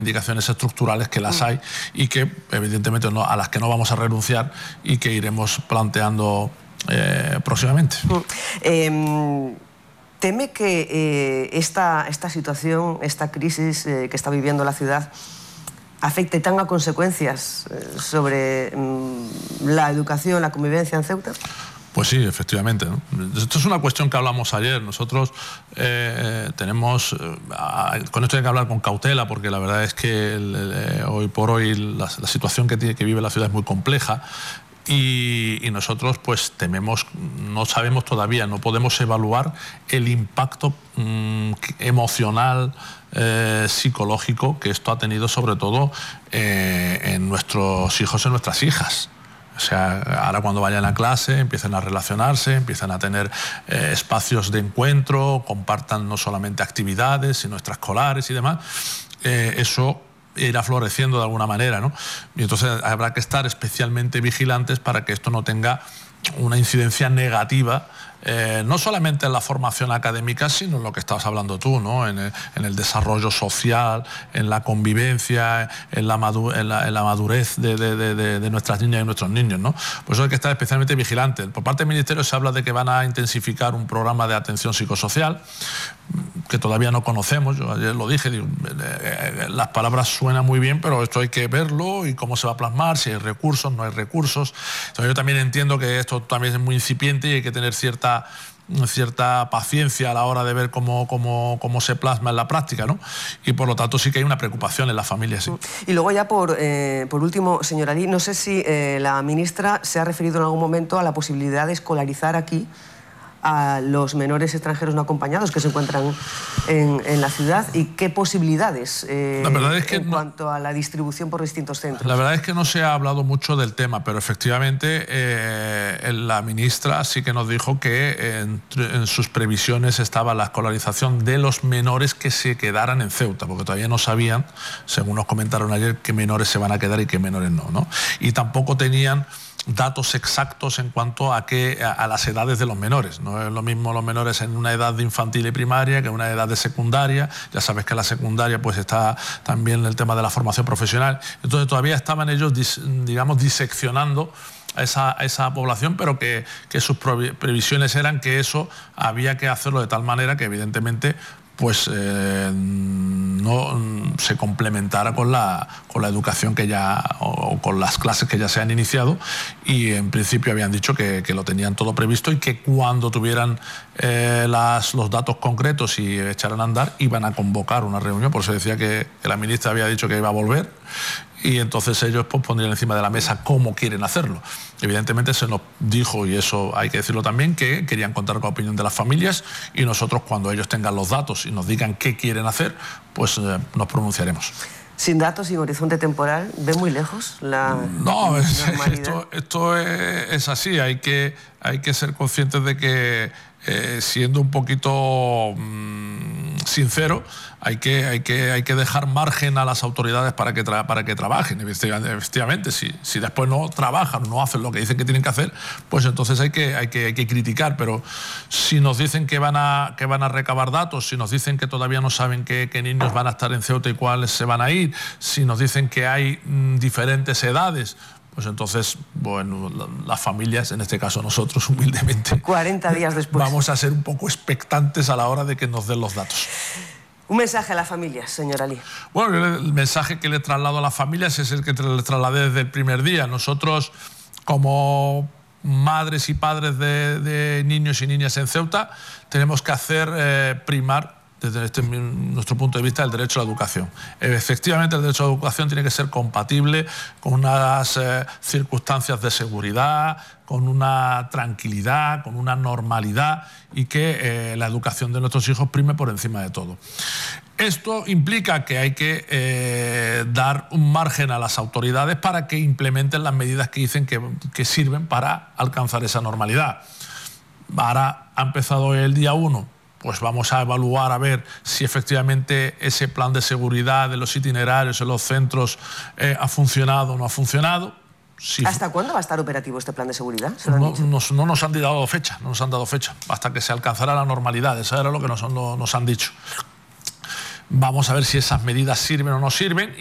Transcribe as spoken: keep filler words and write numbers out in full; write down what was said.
indicaciones estructurales que las hay y que evidentemente no, a las que no vamos a renunciar y que iremos planteando eh, próximamente. Eh, ¿Teme que eh, esta, esta situación, esta crisis eh, que está viviendo la ciudad afecte y tenga consecuencias eh, sobre mm, la educación, la convivencia en Ceuta? Pues sí, efectivamente, ¿no? Esto es una cuestión que hablamos ayer. Nosotros eh, tenemos, eh, con esto hay que hablar con cautela, porque la verdad es que el, el, hoy por hoy la, la situación que, tiene, que vive la ciudad es muy compleja. Y, y nosotros pues tememos, no sabemos todavía, no podemos evaluar el impacto mmm, emocional, eh, psicológico que esto ha tenido sobre todo eh, en nuestros hijos y en nuestras hijas. O sea, ahora cuando vayan a clase empiezan a relacionarse, empiezan a tener eh, espacios de encuentro, compartan no solamente actividades, sino extraescolares y demás. Eh, eso irá floreciendo de alguna manera, ¿no? Y entonces habrá que estar especialmente vigilantes para que esto no tenga una incidencia negativa, eh, no solamente en la formación académica, sino en lo que estabas hablando tú, ¿no? En el, en el desarrollo social, en la convivencia, en la, madu en la, en la madurez de, de, de, de nuestras niñas y nuestros niños, ¿no? Por eso hay que estar especialmente vigilantes. Por parte del Ministerio se habla de que van a intensificar un programa de atención psicosocial, que todavía no conocemos. Yo ayer lo dije, digo, eh, las palabras suenan muy bien, pero esto hay que verlo y cómo se va a plasmar, si hay recursos, no hay recursos. Entonces yo también entiendo que esto también es muy incipiente y hay que tener cierta, cierta paciencia a la hora de ver cómo, cómo, cómo se plasma en la práctica, ¿no? Y por lo tanto sí que hay una preocupación en las familias. Sí. Y luego ya por, eh, por último, señora Lee, no sé si eh, la ministra se ha referido en algún momento a la posibilidad de escolarizar aquí a los menores extranjeros no acompañados que se encuentran en, en la ciudad y qué posibilidades eh, la verdad es que en no, cuanto a la distribución por distintos centros. La verdad es que no se ha hablado mucho del tema, pero efectivamente eh, la ministra sí que nos dijo que en, en sus previsiones estaba la escolarización de los menores que se quedaran en Ceuta, porque todavía no sabían, según nos comentaron ayer, qué menores se van a quedar y qué menores no, ¿no? Y tampoco tenían datos exactos en cuanto a, que, a, a las edades de los menores. No es lo mismo los menores en una edad de infantil y primaria que en una edad de secundaria. Ya sabes que en la secundaria pues está también el tema de la formación profesional. Entonces todavía estaban ellos, dis, digamos, diseccionando a esa, a esa población, pero que, que sus previsiones eran que eso había que hacerlo de tal manera que evidentemente pues eh, no se complementara con la, con la educación que ya, o con las clases que ya se han iniciado, y en principio habían dicho que, que lo tenían todo previsto y que cuando tuvieran eh, las, los datos concretos y echaran a andar iban a convocar una reunión. Por eso decía que, que la ministra había dicho que iba a volver, y entonces ellos pues, pondrían encima de la mesa cómo quieren hacerlo. Evidentemente se nos dijo, y eso hay que decirlo también, que querían contar con la opinión de las familias, y nosotros cuando ellos tengan los datos y nos digan qué quieren hacer, pues eh, nos pronunciaremos. Sin datos, sin horizonte temporal, ¿ve muy lejos la No, es, normalidad? esto, esto es, es así, hay que, hay que ser conscientes de que eh, siendo un poquito mmm, sincero, hay que, hay, que, hay que dejar margen a las autoridades para que, tra para que trabajen. Efectivamente, si, si después no trabajan, no hacen lo que dicen que tienen que hacer, pues entonces hay que, hay que, hay que criticar. Pero si nos dicen que van, a, que van a recabar datos, si nos dicen que todavía no saben qué, qué niños van a estar en Ceuta y cuáles se van a ir, si nos dicen que hay mmm, diferentes edades, pues entonces, bueno, las familias, en este caso nosotros, humildemente, cuarenta días después, vamos a ser un poco expectantes a la hora de que nos den los datos. Un mensaje a las familias, señora Lee. Bueno, el mensaje que le traslado a las familias es el que le trasladé desde el primer día. Nosotros, como madres y padres de, de niños y niñas en Ceuta, tenemos que hacer eh, primar, desde este, nuestro punto de vista, el derecho a la educación. Efectivamente, el derecho a la educación tiene que ser compatible con unas eh, circunstancias de seguridad, con una tranquilidad, con una normalidad, y que eh, la educación de nuestros hijos prime por encima de todo. Esto implica que hay que eh, dar un margen a las autoridades para que implementen las medidas que dicen que, que sirven para alcanzar esa normalidad. Ahora ha empezado el día uno. Pues vamos a evaluar a ver si efectivamente ese plan de seguridad de los itinerarios en los centros eh, ha funcionado o no ha funcionado. Si ¿Hasta cuándo va a estar operativo este plan de seguridad? No nos, no nos han dado fecha, no nos han dado fecha, hasta que se alcanzará la normalidad. Eso era lo que nos, no, nos han dicho. Vamos a ver si esas medidas sirven o no sirven.